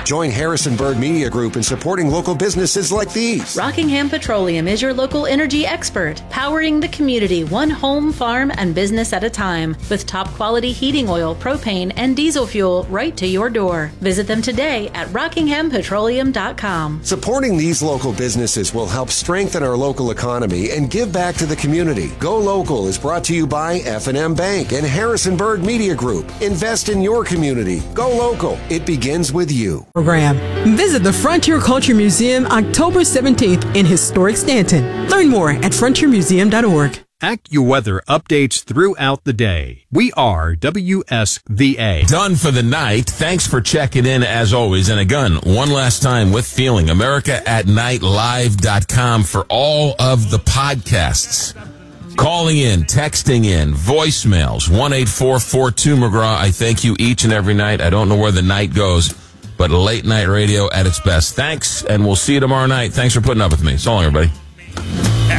Join Harrisonburg Media Group in supporting local businesses like these. Rockingham Petroleum is your local energy expert, powering the community one home, farm, and business at a time with top quality heating oil, propane, and diesel fuel right to your door. Visit them today at rockinghampetroleum.com. Supporting these local businesses will help strengthen our local economy and give back to the community. Go Local is brought to you by F&M Bank and Harrisonburg Media Group. Invest in your community. Go local. It begins with you. Program. Visit the Frontier Culture Museum October 17th in historic Stanton. Learn more at frontiermuseum.org. AccuWeather updates throughout the day. We are WSVA. Done for the night. Thanks for checking in as always. And again, one last time with feeling. AmericaAtNightLive.com for all of the podcasts. Calling in, texting in, voicemails, 1-844-2-McGraw. I thank you each and every night. I don't know where the night goes, but late night radio at its best. Thanks, and we'll see you tomorrow night. Thanks for putting up with me. So long, everybody.